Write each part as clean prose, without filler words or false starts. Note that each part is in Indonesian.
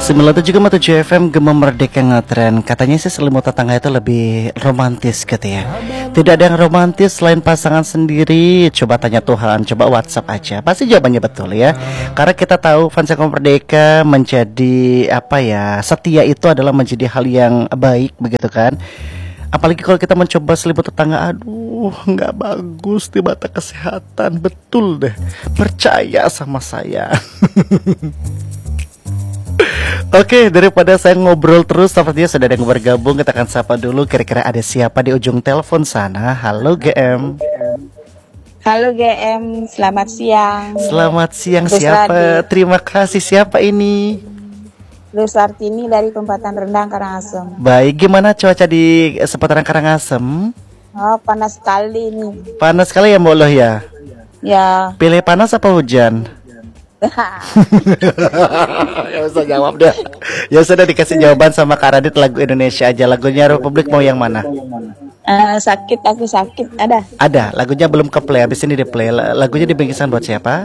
97,7 FM Gema Merdeka ngetren. Katanya sih selimut tetangga itu lebih romantis gitu ya. Tidak ada yang romantis selain pasangan sendiri. Coba tanya Tuhan, coba WhatsApp aja. Pasti jawabannya betul ya. Karena kita tahu fans Gema Merdeka menjadi setia itu adalah menjadi hal yang baik begitu kan. Apalagi kalau kita mencoba selimut tetangga, aduh nggak bagus di mata kesehatan. Betul deh, percaya sama saya. Oke, daripada saya ngobrol terus, sepertinya sudah ada yang bergabung. Kita akan sapa dulu, kira-kira ada siapa di ujung telepon sana. Halo GM. Halo GM, selamat siang. Selamat siang, siapa? Terima kasih, siapa ini? Lusartini dari Pempatan Rendang, Karangasem. Baik, gimana cuaca di seputaran Karangasem? Oh, panas sekali ini. Panas sekali ya Mbak Loh ya? Ya. Pilih panas apa hujan? Ya usah jawab deh. Ya sudah dikasih jawaban sama Kak Radit, lagu Indonesia aja. Lagunya Republik mau yang mana? Sakit, aku sakit. Ada, lagunya belum ke play, habis ini di play. Lagunya dibingkisan buat siapa?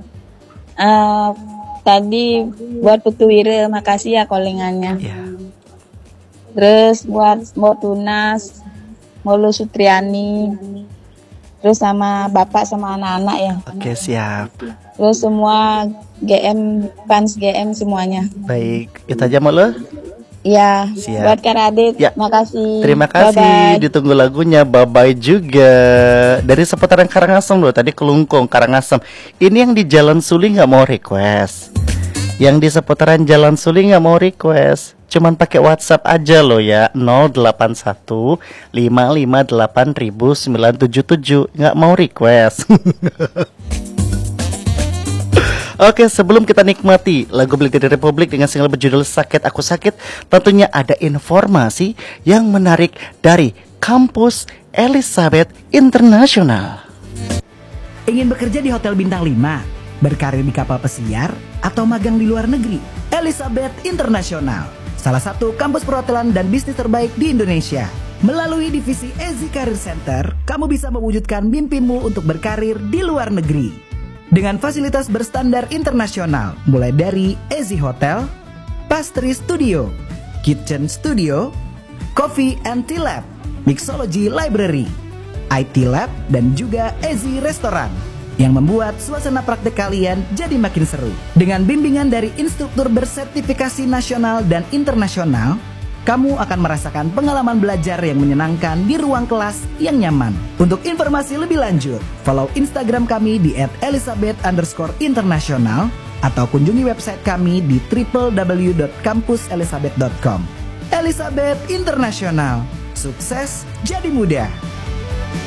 Tadi buat Putu Wira, makasih ya callingannya. Ya. Terus buat Mbak Tunas, Molu Sutriani, terus sama bapak sama anak-anak ya. Oke, siap. Terus semua GM, fans GM semuanya. Baik, itu aja mau lo? Ya, siap. Buat Kak Radit, ya. Makasih. Terima kasih, bye-bye. Ditunggu lagunya, bye-bye juga. Dari seputaran Karangasem loh, tadi Kelungkung, Karangasem. Ini yang di Jalan Suli nggak mau request. Yang di seputaran Jalan Suli nggak mau request. Cuman pakai WhatsApp aja loh ya, 081 558 977. Nggak mau request. Oke, sebelum kita nikmati lagu Beli dari Republik dengan single berjudul Sakit Aku Sakit, tentunya ada informasi yang menarik dari Kampus Elizabeth Internasional. Ingin bekerja di Hotel Bintang 5, berkarir di kapal pesiar, atau magang di luar negeri? Elizabeth Internasional, salah satu kampus perhotelan dan bisnis terbaik di Indonesia. Melalui divisi Ezi Career Center, kamu bisa mewujudkan mimpimu untuk berkarir di luar negeri. Dengan fasilitas berstandar internasional, mulai dari Ezi Hotel, Pastry Studio, Kitchen Studio, Coffee and Tea Lab, Mixology Library, IT Lab, dan juga Ezi Restoran, yang membuat suasana praktek kalian jadi makin seru. Dengan bimbingan dari instruktur bersertifikasi nasional dan internasional, kamu akan merasakan pengalaman belajar yang menyenangkan di ruang kelas yang nyaman. Untuk informasi lebih lanjut, follow Instagram kami di @elizabeth_international atau kunjungi website kami di www.campuselizabeth.com. Elizabeth Internasional, sukses jadi mudah.